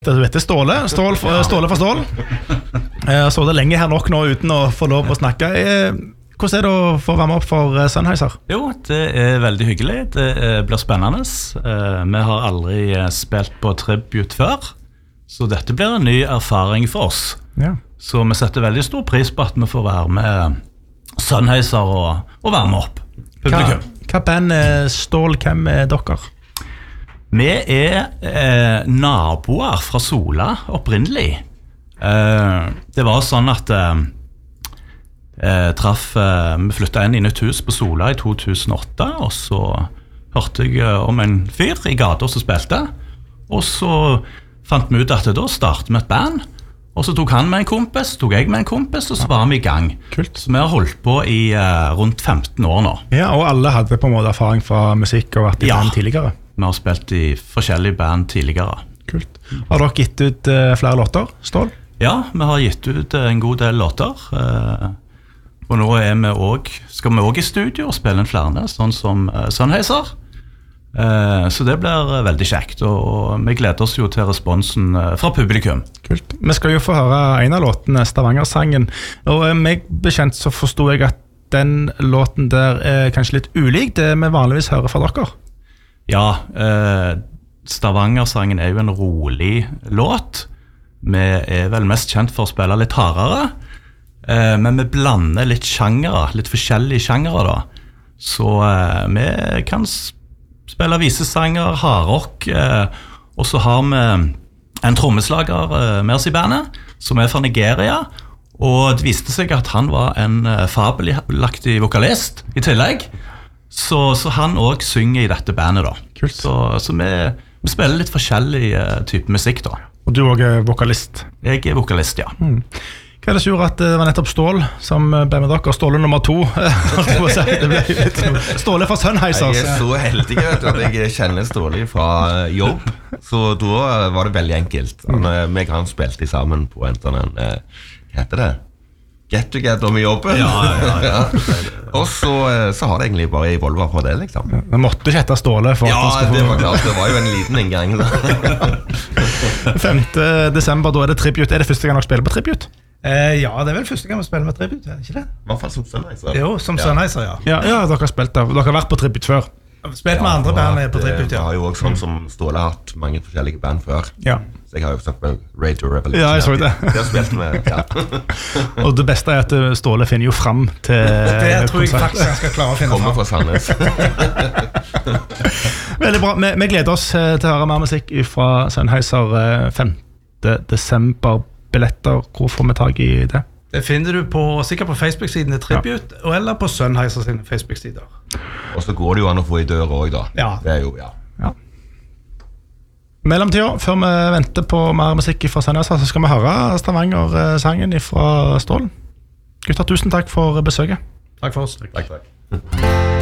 Du vet det Ståle fra Stål. Så det lenge her nok nå uten å få lov å snakke. Hvordan det å få være med opp for Sennheiser? Jo, det veldig hyggelig. Det blir spennende. Vi har aldri spilt på tribute før, så dette blir en ny erfaring for oss. Ja. Så vi setter veldig stor pris på at vi får være med Sennheiser og være med opp publikum. Hva band Stål, hvem dere? Vi naboer fra Sola opprinnelig. Det var sånn at vi flyttet inn i nytt hus på Sola i 2008, og så hørte jeg om en fyr i gata som spilte, og så fant vi ut at da startet vi et band, og så tok han med en kompis, tok jeg med en kompis, og så var vi i gang. Kult. Så vi har holdt på i rundt 15 år nå. Ja, og alle hadde på en måte erfaring fra musikk og vært i band tidligere. Vi har spilt i forskjellige band tidligere. Kult. Har dere gitt ut flere låter, Stål? Ja, vi har gitt ut en god del låter. Og nå skal vi også i studio og spille en flere, sånn som Sennheiser. Så det blir veldig kjekt, og vi gleder oss jo til responsen fra publikum. Kult. Vi skal jo få høre en av låtene, Stavanger-sangen. Og meg bekjent så forstod jeg at den låten der kanskje litt ulik det vi vanligvis hører fra dere. Ja, Stavanger-sangen jo en rolig låt. Vi vel mest kjent for å spille litt hardere, men vi blander litt sjangere, litt forskjellige sjangere da. Så vi kan spille visesanger, hardrock, og så har vi en trommeslager med oss i bandet, som fra Nigeria, og det viste seg at han var en fabelaktig vokalist i tillegg. Så han også synger i dette bandet da. Kult. Så vi spiller litt forskjellig type musikk da. Og du også vokalist? Jeg vokalist, ja. Hva det som gjorde at det var nettopp Stål som ble med dere? Ståle nummer 2. Ståle fra Sennheiser. Jeg så heldig at jeg kjenner Ståle fra jobb, så da var det veldig enkelt. Vi kan spilte sammen på en sånn, hva heter det? Get together med jobben. Ja. Og så har det egentlig bare evolva på det, liksom. Det måtte ikke hette Ståle for at det var klart, det var jo en liten inngang. 5. desember, da det tribute. Det første gang dere spiller på tribute? Ja, det vel første gang vi spiller med tribute, ikke det? I hvert fall som Sennheiser. Jo, som Sennheiser, ja. Ja, dere har spilt der. Dere har vært på tribute før. Spilt med andre band på tribute, ja. Jeg har jo også sånn som Ståle har hatt mange forskjellige band før. Ja. Så jeg har jo snakket med Radio Revolution. Ja, jeg så det. De har spilt med, ja. Og det beste at Ståle finner jo frem til det tror jeg faktisk han skal klare å finne Kommer fra Sandnes. Veldig bra. Vi gleder oss til å høre mer musikk fra Sennheiser 5. desember. Billetter, hvor får vi tag i det? Det finner du sikkert på Facebook-siden til Tribute, eller på Sennheiser sine Facebook-sider. Og så går det jo an å få i døra også da. Ja. Det jo, ja. Mellomtida, før vi venter på mer musikk fra Sennheiser, så skal vi høre Stavanger-sangen fra Stål. Gutter, tusen takk for besøket. Takk for oss. Takk.